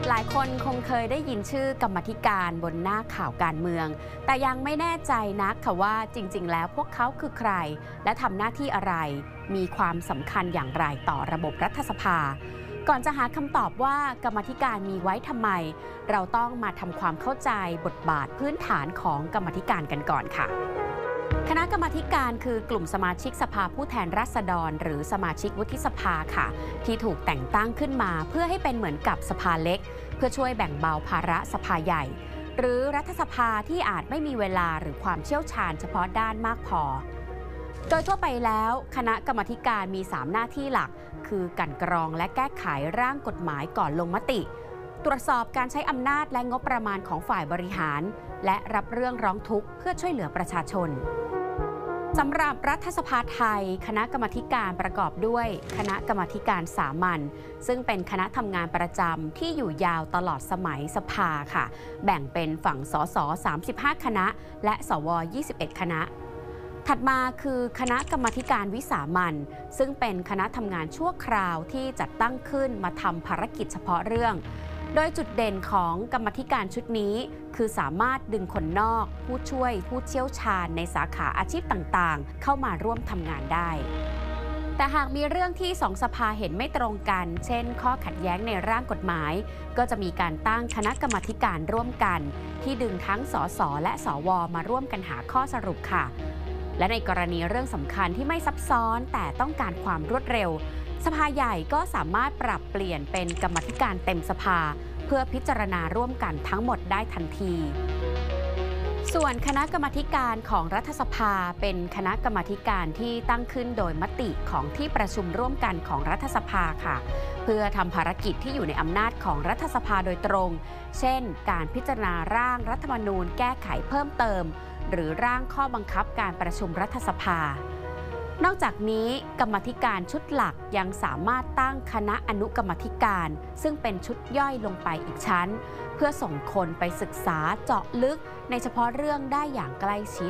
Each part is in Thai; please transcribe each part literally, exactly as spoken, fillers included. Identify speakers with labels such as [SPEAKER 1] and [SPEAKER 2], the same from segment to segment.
[SPEAKER 1] หลายคนคงเคยได้ยินชื่อกรรมาธิการบนหน้าข่าวการเมืองแต่ยังไม่แน่ใจนักค่ะว่าจริงๆแล้วพวกเขาคือใครและทำหน้าที่อะไรมีความสำคัญอย่างไรต่อระบบรัฐสภาก่อนจะหาคำตอบว่ากรรมาธิการมีไว้ทำไมเราต้องมาทำความเข้าใจบทบาทพื้นฐานของกรรมาธิการกันก่อนค่ะคณะกรรมาธิการคือกลุ่มสมาชิกสภาผู้แทนราษฎรหรือสมาชิกวุฒิสภาค่ะที่ถูกแต่งตั้งขึ้นมาเพื่อให้เป็นเหมือนกับสภาเล็กเพื่อช่วยแบ่งเบาภาระสภาใหญ่หรือรัฐสภาที่อาจไม่มีเวลาหรือความเชี่ยวชาญเฉพาะด้านมากพอโดยทั่วไปแล้วคณะกรรมาธิการมีสามหน้าที่หลักคือกลั่นกรองและแก้ไขร่างกฎหมายก่อนลงมติตรวจสอบการใช้อำนาจและงบประมาณของฝ่ายบริหารและรับเรื่องร้องทุกข์เพื่อช่วยเหลือประชาชนสำหรับรัฐสภาไทยคณะกรรมาธิการประกอบด้วยคณะกรรมาธิการสามัญซึ่งเป็นคณะทำงานประจำที่อยู่ยาวตลอดสมัยสภาค่ะแบ่งเป็นฝั่งสสสามสิบห้าคณะและสวยี่สิบเอ็ดคณะถัดมาคือคณะกรรมาธิการวิสามัญซึ่งเป็นคณะทำงานชั่วคราวที่จัดตั้งขึ้นมาทำภารกิจเฉพาะเรื่องโดยจุดเด่นของกรรมาธิการชุดนี้คือสามารถดึงคนนอกผู้ช่วยผู้เชี่ยวชาญในสาขาอาชีพต่างๆเข้ามาร่วมทำงานได้แต่หากมีเรื่องที่สองสภาเห็นไม่ตรงกันเช่นข้อขัดแย้งในร่างกฎหมายก็จะมีการตั้งคณะกรรมาธิการร่วมกันที่ดึงทั้งสสและสวมาร่วมกันหาข้อสรุปค่ะและในกรณีเรื่องสำคัญที่ไม่ซับซ้อนแต่ต้องการความรวดเร็วสภาใหญ่ก็สามารถปรับเปลี่ยนเป็นกรรมาธิการเต็มสภาเพื่อพิจารณาร่วมกันทั้งหมดได้ทันทีส่วนคณะกรรมาธิการของรัฐสภาเป็นคณะกรรมาธิการที่ตั้งขึ้นโดยมติของที่ประชุมร่วมกันของรัฐสภาค่ะเพื่อทำภารกิจที่อยู่ในอำนาจของรัฐสภาโดยตรงเช่นการพิจารณาร่างรัฐธรรมนูญแก้ไขเพิ่มเติมหรือร่างข้อบังคับการประชุมรัฐสภานอกจากนี้กรรมาธิการชุดหลักยังสามารถตั้งคณะอนุกรรมาธิการซึ่งเป็นชุดย่อยลงไปอีกชั้นเพื่อส่งคนไปศึกษาเจาะลึกในเฉพาะเรื่องได้อย่างใกล้ชิด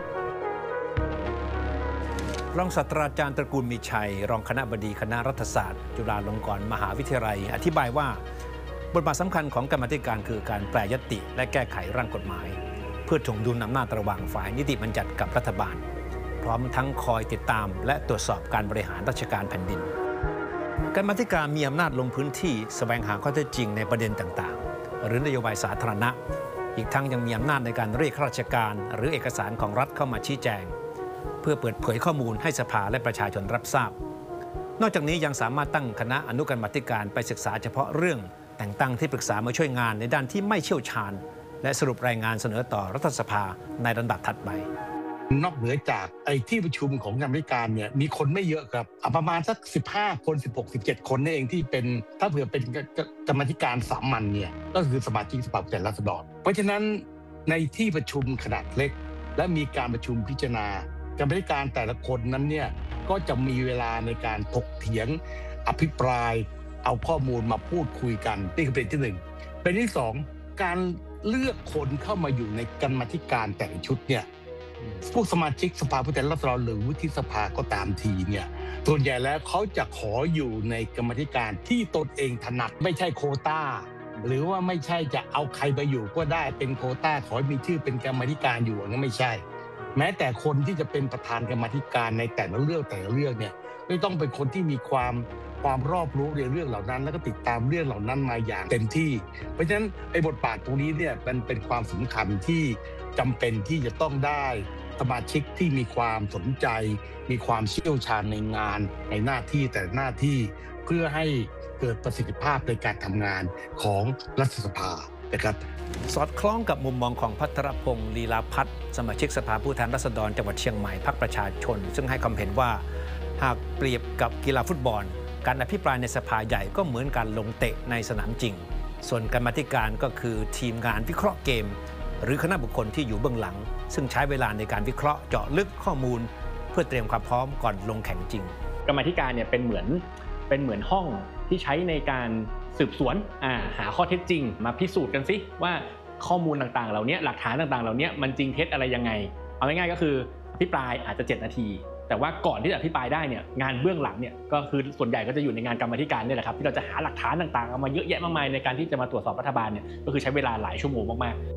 [SPEAKER 2] รองศาสตราจารย์ตระกูลมีชัยรองคณบดีคณะรัฐศาสตร์จุฬาลงกรณ์มหาวิทยาลัยอธิบายว่าบทบาทสำคัญของกรรมาธิการคือการแปรยติและแก้ไขร่างกฎหมายเพื่อถ่วงดุลอำนาจระหว่างฝ่ายนิติบัญญัติกับรัฐบาลพร้อมทั้งคอยติดตามและตรวจสอบการบริหารราชการแผ่นดินกรรมาธิการมีอำนาจลงพื้นที่แสวงหาข้อเท็จจริงในประเด็นต่างๆหรือนโยบายสาธารณะอีกทั้งยังมีอำนาจในการเรียกข้าราชการหรือเอกสารของรัฐเข้ามาชี้แจงเพื่อเปิดเผยข้อมูลให้สภาและประชาชนรับทราบนอกจากนี้ยังสามารถตั้งคณะอนุกรรมาธิการไปศึกษาเฉพาะเรื่องแต่งตั้งที่ปรึกษามาช่วยงานในด้านที่ไม่เชี่ยวชาญและสรุปรายงานเสนอต่อรัฐสภาในลำดับถัดไป
[SPEAKER 3] นอกเหนือจากไอ้ที่ประชุมของกรรมาธิการเนี่ยมีคนไม่เยอะครับประมาณสักสิบห้าคนสิบหก สิบเจ็ดคนนี่เองที่เป็นถ้าเผื่อเป็นกรรมาธิการสามัญเนี่ยก็คือสมาชิกสภาผู้แทนราษฎรเพราะฉะนั้นในที่ประชุมขนาดเล็กและมีการประชุมพิจารณากรรมาธิการแต่ละคนนั้นเนี่ยก็จะมีเวลาในการถกเถียงอภิปรายเอาข้อมูลมาพูดคุยกันนี่คือประเด็นที่หนึ่งประเด็นที่สองการเลือกคนเข้ามาอยู่ในกรรมาธิการแต่ละชุดเนี่ยผู้สมาชิกสภาผู้แทนราษฎรหรือวุฒิสภาก็ตามทีเนี่ยส่วนใหญ่แล้วเขาจะขออยู่ในกรรมาธิการที่ตนเองถนัดไม่ใช่โควต้าหรือว่าไม่ใช่จะเอาใครไปอยู่ก็ได้เป็นโควต้าขอให้มีชื่อเป็นกรรมาธิการอยู่นั่นไม่ใช่แม้แต่คนที่จะเป็นประธานกรรมาธิการในแต่ละเรื่องแต่ละเรื่องเนี่ยไม่ต้องเป็นคนที่มีความความรอบรู้ในเรื่องเหล่านั้นแล้วก็ติดตามเรื่องเหล่านั้นมาอย่างเต็มที่เพราะฉะนั้นไอ้บทบาทตรงนี้เนี่ยมันเป็นความสำคัญที่จำเป็นที่จะต้องได้สมาชิกที่มีความสนใจมีความเชี่ยวชาญในงานในหน้าที่แต่หน้าที่เพื่อให้เกิดประสิทธิภาพในการทำงานของรัฐสภานะครับ
[SPEAKER 2] สอดคล้องกับมุมมองของภัทรพงศ์ลีลาพัฒน์สมาชิกสภาผู้แทนราษฎรจังหวัดเชียงใหม่พรรคประชาชนซึ่งให้ความเห็นว่าหากเปรียบกับกีฬาฟุตบอลการอภิปรายในสภาใหญ่ก็เหมือนการลงเตะในสนามจริงส่วนกรรมาธิการก็คือทีมงานวิเคราะห์เกมหรือคณะบุคคลที่อยู่เบื้องหลังซึ่งใช้เวลาในการวิเคราะห์เจาะลึกข้อมูลเพื่อเตรียมความพร้อมก่อนลงแข่งจริง
[SPEAKER 4] กรรมาธิการเนี่ยเป็นเหมือนเป็นเหมือนห้องที่ใช้ในการสืบสวนหาข้อเท็จจริงมาพิสูจน์กันสิว่าข้อมูลต่างๆเหล่านี้หลักฐานต่างๆเหล่านี้มันจริงเท็จอะไรยังไงเอาง่ายๆก็คืออภิปรายอาจจะเจ็ดนาทีแต่ว่าก่อนที่จะอภิปรายได้เนี่ยงานเบื้องหลังเนี่ยก็คือส่วนใหญ่ก็จะอยู่ในงานกรรมาธิการเนี่ยแหละครับที่เราจะหาหลักฐานต่างๆเอามาเยอะแยะมากมายในการที่จะมาตรวจสอบรัฐบาลเนี่ยก็คือใช้เวลาหลายชั่วโมงมากๆ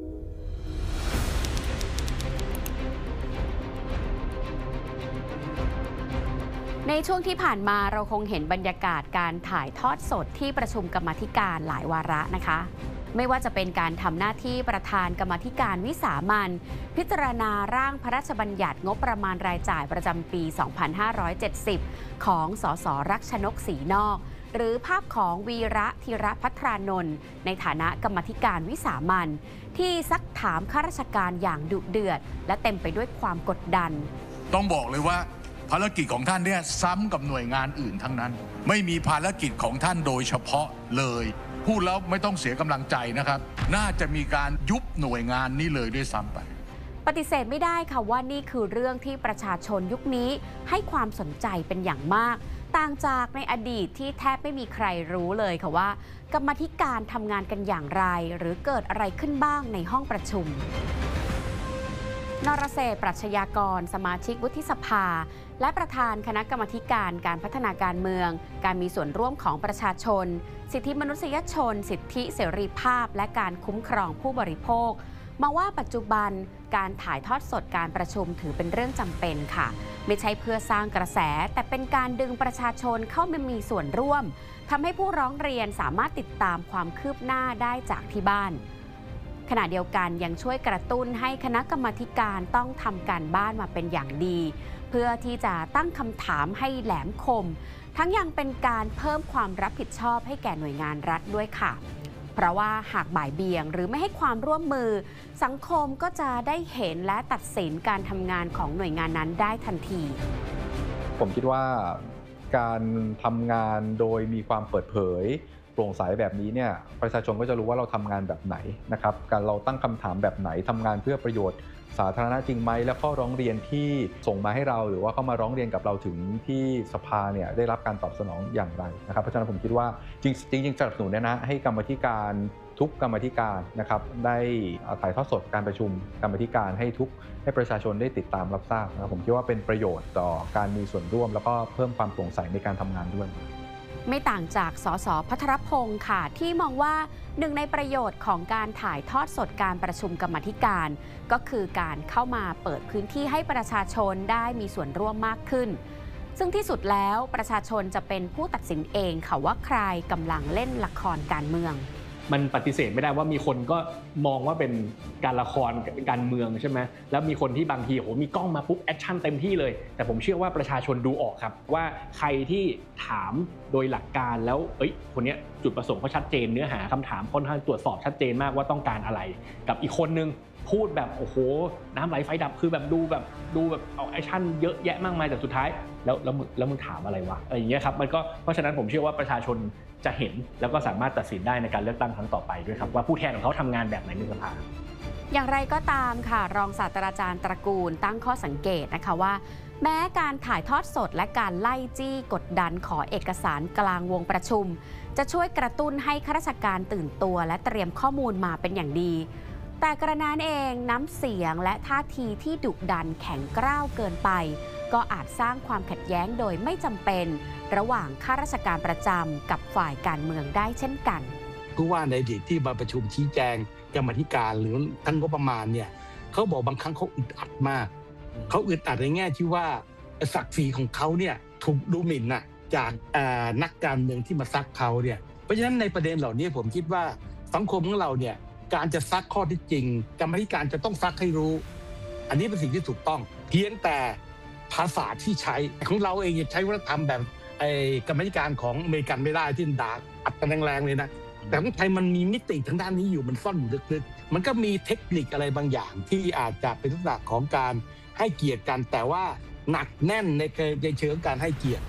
[SPEAKER 1] ในช่วงที่ผ่านมาเราคงเห็นบรรยากาศการถ่ายทอดสดที่ประชุมกรรมาธิการหลายวาระนะคะไม่ว่าจะเป็นการทำหน้าที่ประธานกรรมาธิการวิสามัญพิจารณาร่างพระราชบัญญัติงบประมาณรายจ่ายประจำปี สองพันห้าร้อยเจ็ดสิบ ของสสรักชนกศรีนอกหรือภาพของวีระธีรภัทรานนท์ในฐานะกรรมาธิการวิสามัญที่ซักถามข้าราชการอย่างดุเดือดและเต็มไปด้วยความกดดัน
[SPEAKER 5] ต้องบอกเลยว่าภารกิจของท่านเนี่ยซ้ำกับหน่วยงานอื่นทั้งนั้นไม่มีภารกิจของท่านโดยเฉพาะเลยพูดแล้วไม่ต้องเสียกำลังใจนะครับน่าจะมีการยุบหน่วยงานนี้เลยด้วยซ้ำไป
[SPEAKER 1] ปฏิเสธไม่ได้ค่ะว่านี่คือเรื่องที่ประชาชนยุคนี้ให้ความสนใจเป็นอย่างมากต่างจากในอดีตที่แทบไม่มีใครรู้เลยค่ะว่ากรรมาธิการทำงานกันอย่างไรหรือเกิดอะไรขึ้นบ้างในห้องประชุมนรเศรษฐ์ ปรัชญากรสมาชิกวุฒิสภาและประธานคณะกรรมาการการพัฒนาการเมืองการมีส่วนร่วมของประชาชนสิทธิมนุษยชนสิทธิเสรีภาพและการคุ้มครองผู้บริโภคมาว่าปัจจุบันการถ่ายทอดสดการประชุมถือเป็นเรื่องจำเป็นค่ะไม่ใช่เพื่อสร้างกระแสแต่เป็นการดึงประชาชนเข้ามามีส่วนร่วมทำให้ผู้ร้องเรียนสามารถติดตามความคืบหน้าได้จากที่บ้านขณะเดียวกันยังช่วยกระตุ้นให้คณะกรรมาการต้องทำการบ้านมาเป็นอย่างดีเพื่อที่จะตั้งคำถามให้แหลมคมทั้งยังเป็นการเพิ่มความรับผิดชอบให้แก่หน่วยงานรัฐด้วยค่ะเพราะว่าหากบ่ายเบี่ยงหรือไม่ให้ความร่วมมือสังคมก็จะได้เห็นและตัดสินการทำงานของหน่วยงานนั้นได้ทันที
[SPEAKER 6] ผมคิดว่าการทำงานโดยมีความเปิดเผยโปร่งใสแบบนี้เนี่ยประชาชนก็จะรู้ว่าเราทำงานแบบไหนนะครับการเราตั้งคำถามแบบไหนทำงานเพื่อประโยชน์สาธารณะจริงไหมและข้อร้องเรียนที่ส่งมาให้เราหรือว่าเข้ามาร้องเรียนกับเราถึงที่สภาเนี่ยได้รับการตอบสนองอย่างไรนะครับเพราะฉะนั้นผมคิดว่าจริงจริงสนับสนุนเนี่ยนะให้กรรมาธิการทุกกรรมาธิการนะครับได้ถ่ายทอดสดการประชุมกรรมาธิการให้ทุกให้ประชาชนได้ติดตามรับทราบนะครับผมคิดว่าเป็นประโยชน์ต่อการมีส่วนร่วมแล้วก็เพิ่มความโปร่งใสในการทำงานด้วย
[SPEAKER 1] ไม่ต่างจากสสภัทรพงศ์ค่ะที่มองว่าหนึ่งในประโยชน์ของการถ่ายทอดสดการประชุมกรรมาธิการก็คือการเข้ามาเปิดพื้นที่ให้ประชาชนได้มีส่วนร่วมมากขึ้นซึ่งที่สุดแล้วประชาชนจะเป็นผู้ตัดสินเองค่ะว่าใครกำลังเล่นละครการเมือง
[SPEAKER 4] มันปฏิเสธไม่ได้ว่ามีคนก็มองว่าเป็นการละครการเมืองใช่ไหมแล้วมีคนที่บางทีโหมีกล้องมาปุ๊บแอคชั่นเต็มที่เลยแต่ผมเชื่อว่าประชาชนดูออกครับว่าใครที่ถามโดยหลักการแล้วเอ้ยคนนี้จุดประสงค์เขาชัดเจนเนื้อหาคำถามค่อนข้างตรวจสอบชัดเจนมากว่าต้องการอะไรกับอีกคนนึงพูดแบบโอ้โหน้ำไหลไฟดับคือแบบดูแบบดูแบบเอาแอคชั่นเยอะแยะมากมายแต่สุดท้ายแล้วแล้วมึงแล้วมึงถามอะไรวะอะไรอย่างเงี้ยครับมันก็เพราะฉะนั้นผมเชื่อว่าประชาชนจะเห็นแล้วก็สามารถตัดสินได้ในการเลือกตั้งครั้งต่อไปด้วยครับว่าผู้แทนของเขาทำงานแบบไหนในสภา
[SPEAKER 1] อย่างไรก็ตามค่ะรองศาสตราจารย์ตระกูลตั้งข้อสังเกตนะคะว่าแม้การถ่ายทอดสดและการไล่จี้กดดันขอเอกสารกลางวงประชุมจะช่วยกระตุ้นให้ข้าราชการตื่นตัวและเตรียมข้อมูลมาเป็นอย่างดีแต่กระนั้นเองน้ำเสียงและท่าทีที่ดุดันแข็งกร้าวเกินไปก็อาจสร้างความขัดแย้งโดยไม่จำเป็นระหว่างข้าราชการประจำกับฝ่ายการเมืองได้เช่นกัน
[SPEAKER 3] ผู้ว่าในอดีตที่มาประชุมชี้แจงกรรมาธิการหรือทั้งงบประมาณเนี่ยเขาบอกบางครั้งเขาอึดอัดมากเขาอึดอัดในแง่ที่ว่าศักดิ์ศรีของเขาเนี่ยถูกดูหมิ่นน่ะจากนักการเมืองที่มาซักเขาเนี่ยเพราะฉะนั้นในประเด็นเหล่านี้ผมคิดว่าสังคมของเราเนี่ยการจะซักข้อที่จริงกรรมาธิการจะต้องซักให้รู้อันนี้เป็นสิ่งที่ถูกต้องเพียงแต่ภาษาที่ใช้ของเราเองจะใช้วัฒนธรรมแบบไอ้กรรมาธิการของอเมริกันไม่ได้ที่ด่าอัดกันแรงๆเลยนะแต่ของไทยมันมีมิติทางด้านนี้อยู่มันซ่อนอยู่ลึกๆมันก็มีเทคนิคอะไรบางอย่างที่อาจจะเป็นลักษณะของการให้เกียรติกันแต่ว่าหนักแน่นในในเชิงการให้เกียรติ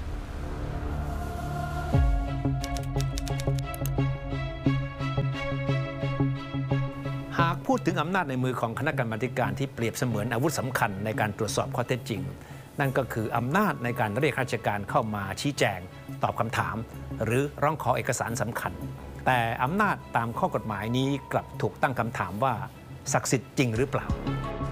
[SPEAKER 2] หากพูดถึงอำนาจในมือของคณะกรรมาการที่เปรียบเสมือนอาวุธสำคัญในการตรวจสอบข้อเท็จจริงนั่นก็คืออำนาจในการเรียกข้าราชการเข้ามาชี้แจงตอบคำถามหรือร้องขอเอกสารสำคัญแต่อำนาจตามข้อกฎหมายนี้กลับถูกตั้งคำถามว่าศักดิ์สิทธิ์จริงหรือเปล่า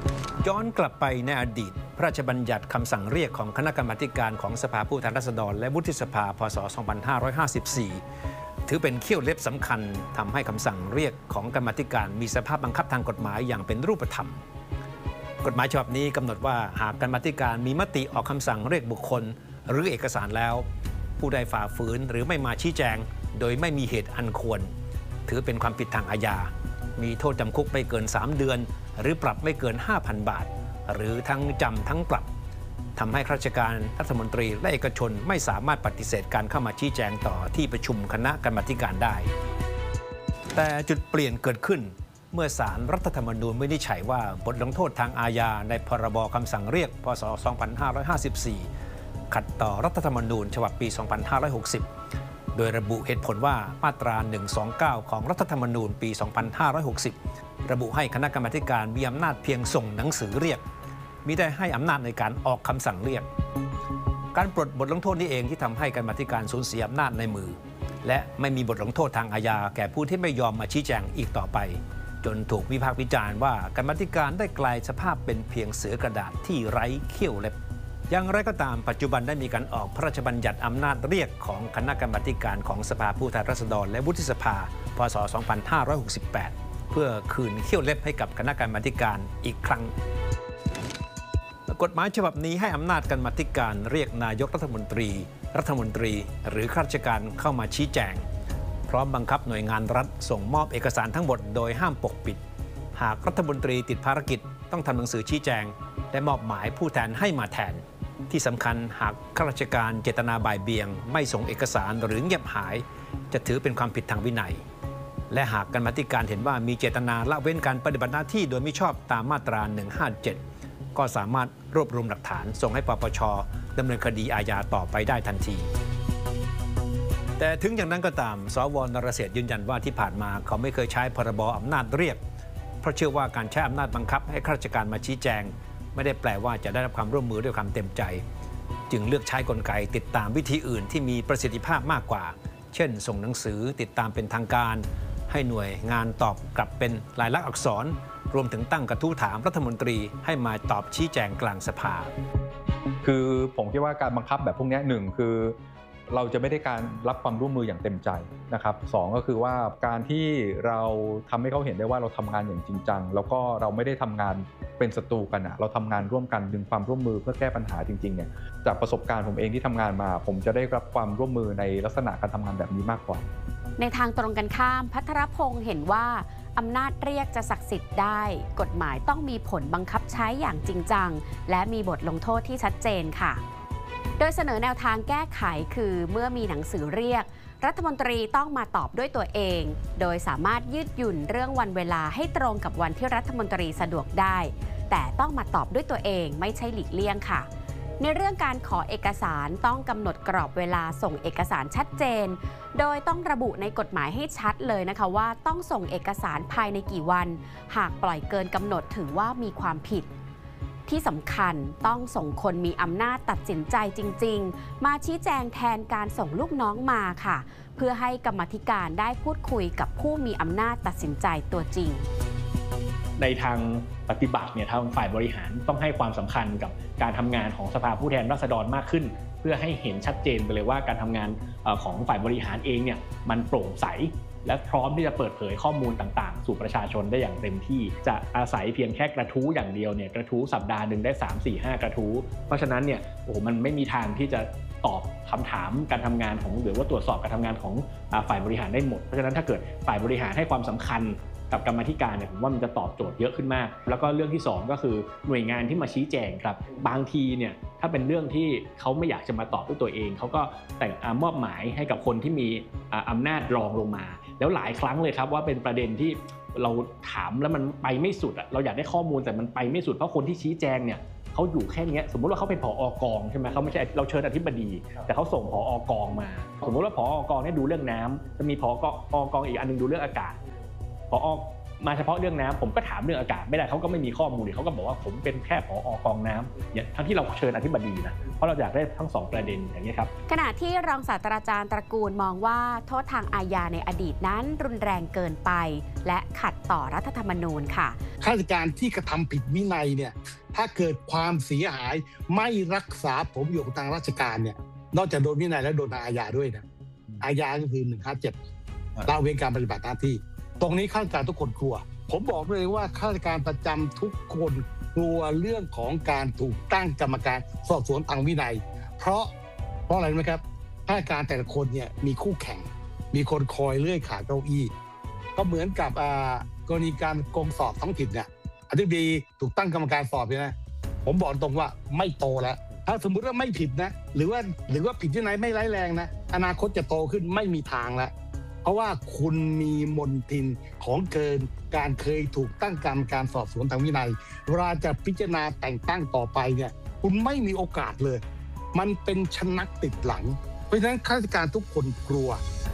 [SPEAKER 2] ย้อนกลับไปในอดีตพระราชบัญญัติคำสั่งเรียกของคณะกรรมาการของสภาผู้แทนราษฎรและวุฒิสภาพ.ศ. สองพันห้าร้อยห้าสิบสี่ถือเป็นเขี้ยวเล็บสำคัญทำให้คำสั่งเรียกของกรรมาการมีสภาพบังคับทางกฎหมายอย่างเป็นรูปธรรมกฎหมายฉบับนี้กำหนดว่าหากกรรมาการมีมติออกคำสั่งเรียกบุคคลหรือเอกสารแล้วผู้ใดฝ่าฝืนหรือไม่มาชี้แจงโดยไม่มีเหตุอันควรถือเป็นความผิดทางอาญามีโทษจำคุกไม่เกินสามเดือนหรือปรับไม่เกิน ห้าพัน บาทหรือทั้งจำทั้งปรับทำให้ข้าราชการรัฐมนตรีและเอกชนไม่สามารถปฏิเสธการเข้ามาชี้แจงต่อที่ประชุมคณะกรรมาการได้แต่จุดเปลี่ยนเกิดขึ้นเมื่อศาลรัฐธรรมนูญวินิจฉัยว่าบทลงโทษทางอาญาในพรบคำสั่งเรียกพ.ศ. สองพันห้าร้อยห้าสิบสี่ขัดต่อรัฐธรรมนูญฉบับปี สองพันห้าร้อยหกสิบ โดยระบุเหตุผลว่ามาตรา หนึ่งสองเก้า ของรัฐธรรมนูญปี สองพันห้าร้อยหกสิบ ระบุให้คณะกรรมาการมีอำนาจเพียงส่งหนังสือเรียกมิได้ให้อำนาจในการออกคำสั่งเรียกการปลดบทลงโทษนี้เองที่ทำให้กรรมาการสูญเสียอำนาจในมือและไม่มีบทลงโทษทางอาญาแก่ผู้ที่ไม่ยอมมาชี้แจงอีกต่อไปจนถูกวิพากษ์วิจารณ์ว่ากรรมาการได้กลายสภาพเป็นเพียงเสือกระดาษที่ไร้เขี้ยวเล็บอย่างไรก็ตามปัจจุบันได้มีการออกพระราชบัญญัติอำนาจเรียกของคณะกรรมาการของสภาผู้แทนราษฎรและวุฒิสภาพ.ศ. สองพันห้าร้อยหกสิบแปดเพื่อคืนเขี้ยวเล็บให้กับคณะกรรมาการอีกครั้งกฎหมายฉบับนี้ให้อำนาจกรรมาการเรียกนายกรัฐมนตรีรัฐมนตรีหรือข้าราชการเข้ามาชี้แจงพร้อมบังคับหน่วยงานรัฐส่งมอบเอกสารทั้งหมดโดยห้ามปกปิดหากรัฐมนตรีติดภารกิจต้องทำหนังสือชี้แจงและมอบหมายผู้แทนให้มาแทนที่สำคัญหากข้าราชการเจตนาบ่ายเบี่ยงไม่ส่งเอกสารหรือเงียบหายจะถือเป็นความผิดทางวินัยและหากกรรมาการเห็นว่ามีเจตนาละเว้นการปฏิบัติหน้าที่โดยมิชอบตามมาตราหนึ่งห้าเจ็ดก็สามารถรวบรวมหลักฐานส่งให้ปปช.ดำเนินคดีอาญาต่อไปได้ทันทีแต่ถึงอย่างนั้นก็ตามสว.นรเศรษฐ์ยืนยันว่าที่ผ่านมาเขาไม่เคยใช้พรบอำนาจเรียกเพราะเชื่อว่าการใช้อำนาจบังคับให้ข้าราชการมาชี้แจงไม่ได้แปลว่าจะได้รับความร่วมมือด้วยความเต็มใจจึงเลือกใช้กลไกติดตามวิธีอื่นที่มีประสิทธิภาพมากกว่าเช่นส่งหนังสือติดตามเป็นทางการให้หน่วยงานตอบกลับเป็นลายลักษณ์อักษรรวมถึงตั้งกระทู้ถามรัฐมนตรีให้มาตอบชี้แจงกลางสภา
[SPEAKER 6] คือผมคิดว่าการบังคับแบบพวกนี้หนึ่งคือเราจะไม่ได้การรับความร่วมมืออย่างเต็มใจนะครับสองก็คือว่าการที่เราทำให้เขาเห็นได้ว่าเราทำงานอย่างจริงจังแล้วก็เราไม่ได้ทำงานเป็นศัตรูกันนะเราทำงานร่วมกันดึงความร่วมมือเพื่อแก้ปัญหาจริงๆเนี่ยจากประสบการณ์ผมเองที่ทำงานมาผมจะได้รับความร่วมมือในลักษณะการทำงานแบบนี้มากกว่า
[SPEAKER 1] ในทางตรงกันข้ามภัทรพงษ์เห็นว่าอำนาจเรียกจะศักดิ์สิทธิ์ได้กฎหมายต้องมีผลบังคับใช้อย่างจริงจังและมีบทลงโทษที่ชัดเจนค่ะโดยเสนอแนวทางแก้ไขคือเมื่อมีหนังสือเรียกรัฐมนตรีต้องมาตอบด้วยตัวเองโดยสามารถยืดหยุ่นเรื่องวันเวลาให้ตรงกับวันที่รัฐมนตรีสะดวกได้แต่ต้องมาตอบด้วยตัวเองไม่ใช่หลีกเลี่ยงค่ะในเรื่องการขอเอกสารต้องกำหนดกรอบเวลาส่งเอกสารชัดเจนโดยต้องระบุในกฎหมายให้ชัดเลยนะคะว่าต้องส่งเอกสารภายในกี่วันหากปล่อยเกินกำหนดถือว่ามีความผิดที่สำคัญต้องส่งคนมีอำนาจตัดสินใจจริงๆมาชี้แจงแทนการส่งลูกน้องมาค่ะเพื่อให้กรรมาธิการได้พูดคุยกับผู้มีอำนาจตัดสินใจตัวจริง
[SPEAKER 4] ในทางปฏิบัติเนี่ยทางฝ่ายบริหารต้องให้ความสำคัญกับการทำงานของสภาผู้แทนราษฎรมากขึ้นเพื่อให้เห็นชัดเจนไปเลยว่าการทำงานของฝ่ายบริหารเองเนี่ยมันโปร่งใสและพร้อมที่จะเปิดเผยข้อมูลต่างๆสู่ประชาชนได้อย่างเต็มที่จะอาศัยเพียงแค่กระทู้อย่างเดียวเนี่ยกระทู้สัปดาห์หนึ่งได้ สาม สี่ ห้า กระทู้เพราะฉะนั้นเนี่ยโอ้โหมันไม่มีทางที่จะตอบคำถามการทำงานของหรือว่าตรวจสอบการทำงานของฝ่ายบริหารได้หมดเพราะฉะนั้นถ้าเกิดฝ่ายบริหารให้ความสำคัญกับกรรมาธิการเนี่ยผมว่ามันจะตอบโจทย์เยอะขึ้นมากแล้วก็เรื่องที่สองก็คือหน่วยงานที่มาชี้แจงครับบางทีเนี่ยถ้าเป็นเรื่องที่เขาไม่อยากจะมาตอบด้วยตัวเองเขาก็แต่งมอบหมายให้กับคนที่มีอำนาจรองลงมาแล้วหลายครั้งเลยครับว่าเป็นประเด็นที่เราถามแล้วมันไปไม่สุดอะเราอยากได้ข้อมูลแต่มันไปไม่สุดเพราะคนที่ชี้แจงเนี่ยเขาอยู่แค่นี้สมมุติว่าเขาเป็นผอ.กองใช่ไหมเขาไม่ใช่เราเชิญอธิบดีแต่เขาส่งผอ.กองมาสมมุติว่าผอ.กองเนี่ยดูเรื่องน้ำจะมีผอ.กองอีกอันนึงดูเรื่องอากาศผอ.มมาเฉพาะเรื่องน้ำผมก็ถามเรื่องอากาศไม่ได้เขาก็ไม่มีข้อมูลเขาก็บอกว่าผมเป็นแค่ผอ.กองน้ำเนี่ยทั้งที่เราเชิญอธิบดีนะเพราะเราอยากได้ทั้งสองประเด็นอย่างนี้ครับ
[SPEAKER 1] ขณะที่รองศาสตราจารย์ตระกูลมองว่าโทษทางอาญาในอดีตนั้นรุนแรงเกินไปและขัดต่อรัฐธรรมนูญค่ะ
[SPEAKER 3] ข้าราชการที่กระทำผิดวินัยเนี่ยถ้าเกิดความเสียหายไม่รักษาผลประโยชน์ทางราชการเนี่ยนอกจากโดนวินัยแล้วโดนอาญาด้วยนะอาญาก็คือหนึ่งห้าเจ็ดละเว้นการปฏิบัติหน้าที่ตรงนี้ข้าราชการทุกคนกลัวผมบอกเลยว่าข้าราชการประจำทุกคนกลัวเรื่องของการถูกตั้งกรรมการสอบสวนทางวินัยเพราะเพราะอะไรไหมครับข้าราชการแต่ละคนเนี่ยมีคู่แข่งมีคนคอยเลื่อยขาเก้าอี้ก็เหมือนกับกรณีการโกงสอบท้องถิ่นเนี่ยอธิบดีถูกตั้งกรรมการสอบเนี่ยนะผมบอกตรงว่าไม่โตแล้วถ้าสมมุติว่าไม่ผิดนะหรือว่าหรือว่าผิดที่ไหนไม่ร้ายแรงนะอนาคตจะโตขึ้นไม่มีทางแล้วเพราะว่าคุณมีมนทินของเกินการเคยถูกตั้งกรรมการสอบสวนทางวินัยเวลาจะพิจารณาแต่งตั้งต่อไปเนี่ยคุณไม่มีโอกาสเลยมันเป็นชนักติดหลังเพราะฉะนั้นข้าราชการทุกคนกลัว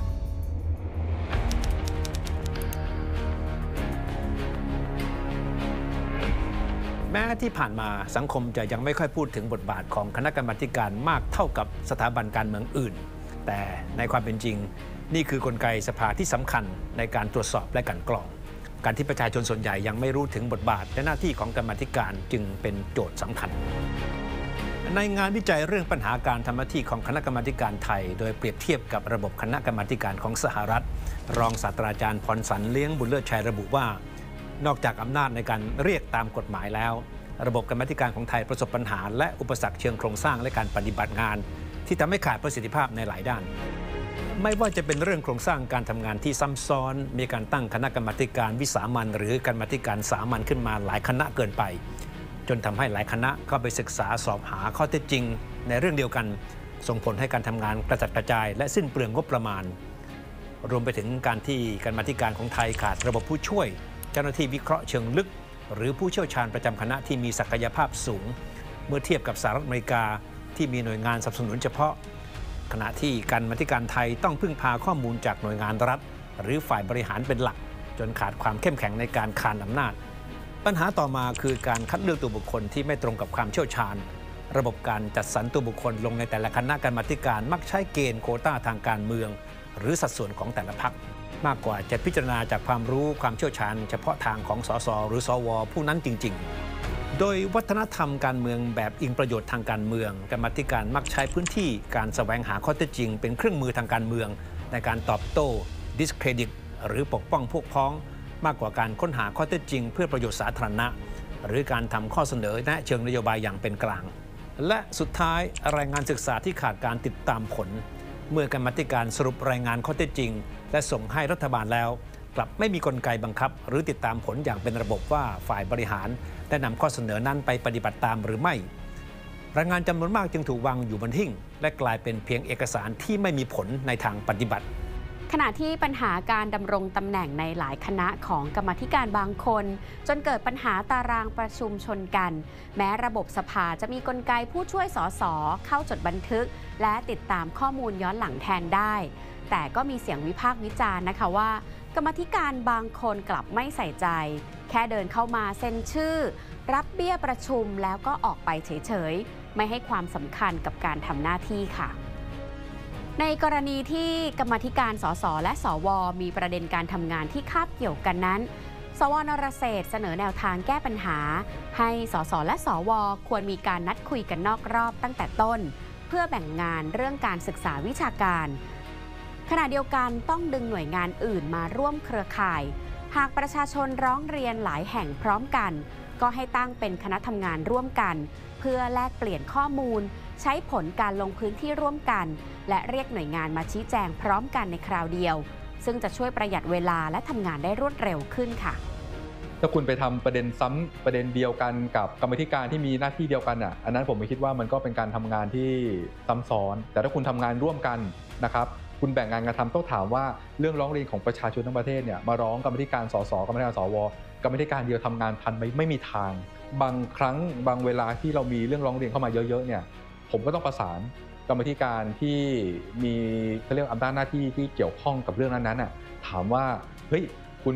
[SPEAKER 2] แม้ที่ผ่านมาสังคมจะยังไม่ค่อยพูดถึงบทบาทของคณะกรรมาการมากเท่ากับสถาบันการเมืองอื่นแต่ในความเป็นจริงนี่คือกลไกสภาที่สำคัญในการตรวจสอบและกลั่นกรองการที่ประชาชนส่วนใหญ่ยังไม่รู้ถึงบทบาทและหน้าที่ของกรรมาการจึงเป็นโจทย์สำคัญในงานวิจัยเรื่องปัญหาการทำหน้าที่ของคณะกรรมาการไทยโดยเปรียบเทียบกับระบบคณะกรรมาการของสหรัฐรองศาสตราจารย์พรสันต์เลี้ยงบุญเลิศชัยระบุว่านอกจากอำนาจในการเรียกตามกฎหมายแล้วระบบกรรมาการของไทยประสบปัญหาและอุปสรรคเชิงโครงสร้างและการปฏิบัติงานที่ทำให้ขาดประสิทธิภาพในหลายด้านไม่ว่าจะเป็นเรื่องโครงสร้างการทำงานที่ซ้ำซ้อนมีการตั้งคณะกรรมาการวิสามัญหรือกรรมาการสามัญขึ้นมาหลายคณะเกินไปจนทำให้หลายคณะเข้าไปศึกษาสอบหาข้อเท็จจริงในเรื่องเดียวกันส่งผลให้การทำงานกระจัดกระจายและสิ้นเปลืองงบประมาณรวมไปถึงการที่กรรมาการของไทยขาดระบบผู้ช่วยเจ้าหน้าที่วิเคราะห์เชิงลึกหรือผู้เชี่ยวชาญประจำคณะที่มีศักยภาพสูงเมื่อเทียบกับสหรัฐอเมริกาที่มีหน่วยงานสนับสนุนเฉพาะขณะที่กรรมาการไทยต้องพึ่งพาข้อมูลจากหน่วยงานรัฐหรือฝ่ายบริหารเป็นหลักจนขาดความเข้มแข็งในการคานอำนาจปัญหาต่อมาคือการคัดเลือกตัวบุคคลที่ไม่ตรงกับความเชี่ยวชาญระบบการจัดสรรตัวบุคคลลงในแต่ละคณะกรรมาการมักใช้เกณฑ์โควต้าทางการเมืองหรือสัดส่วนของแต่ละพรรคมากกว่าจะพิจารณาจากความรู้ความเชี่ยวชาญเฉพาะทางของสสหรือสวผู้นั้นจริงๆโดยวัฒนธรรมการเมืองแบบอิงประโยชน์ทางการเมืองกรรมาการมักใช้พื้นที่การแสวงหาข้อเท็จจริงเป็นเครื่องมือทางการเมืองในการตอบโต้ดิสเครดิตหรือปกป้องพวกพ้องมากกว่าการค้นหาข้อเท็จจริงเพื่อประโยชน์สาธารณะหรือการทำข้อเสนอแนะเชิงนโยบายอย่างเป็นกลางและสุดท้ายรายงานศึกษาที่ขาดการติดตามผลเมื่อกรรมาการสรุปรายงานข้อเท็จจริงและส่งให้รัฐบาลแล้วกลับไม่มีกลไกบังคับหรือติดตามผลอย่างเป็นระบบว่าฝ่ายบริหารได้นำข้อเสนอนั้นไปปฏิบัติตามหรือไม่รายงานจำนวนมากจึงถูกวางอยู่บนหิ้งและกลายเป็นเพียงเอกสารที่ไม่มีผลในทางปฏิบัติ
[SPEAKER 1] ขณะที่ปัญหาการดำรงตำแหน่งในหลายคณะของกรรมาธิการบางคนจนเกิดปัญหาตารางประชุมชนกันแม้ระบบสภาจะมีกลไกผู้ช่วยสสเข้าจดบันทึกและติดตามข้อมูลย้อนหลังแทนได้แต่ก็มีเสียงวิพากษ์วิจารณ์นะคะว่ากรรมาธิการบางคนกลับไม่ใส่ใจแค่เดินเข้ามาเซ็นชื่อรับเบี้ยประชุมแล้วก็ออกไปเฉยๆไม่ให้ความสำคัญกับการทำหน้าที่ค่ะในกรณีที่กรรมาธิการสสและสวมีประเด็นการทำงานที่คาบเกี่ยวกันนั้นสวนรเศรษฐ์เสนอแนวทางแก้ปัญหาให้สสและสวควรมีการนัดคุยกันนอกรอบตั้งแต่ต้นเพื่อแบ่งงานเรื่องการศึกษาวิชาการขณะเดียวกันต้องดึงหน่วยงานอื่นมาร่วมเครือข่ายหากประชาชนร้องเรียนหลายแห่งพร้อมกันก็ให้ตั้งเป็นคณะทำงานร่วมกันเพื่อแลกเปลี่ยนข้อมูลใช้ผลการลงพื้นที่ร่วมกันและเรียกหน่วยงานมาชี้แจงพร้อมกันในคราวเดียวซึ่งจะช่วยประหยัดเวลาและทำงานได้รวดเร็วขึ้นค่ะ
[SPEAKER 6] ถ้าคุณไปทำประเด็นซ้ำประเด็นเดียวกันกับกรรมาธิการที่มีหน้าที่เดียวกันอ่ะอันนั้นผมไม่คิดว่ามันก็เป็นการทำงานที่ซ้ำซ้อนแต่ถ้าคุณทำงานร่วมกันนะครับคุณแบ่งงานกันทำต้องถามว่าเรื่องร้องเรียนของประชาชนทั้งประเทศเนี่ยมาร้องกรรมาธิการสสกรรมาธิการสวกรรมาธิการเดียวทำงานทันไหมไม่มีทางบางครั้งบางเวลาที่เรามีเรื่องร้องเรียนเข้ามาเยอะๆเนี่ยผมก็ต้องประสานกรรมาธิการที่มีเขาเรียกอำนาจหน้าที่ที่เกี่ยวข้องกับเรื่องนั้นๆน่ะถามว่าเฮ้ย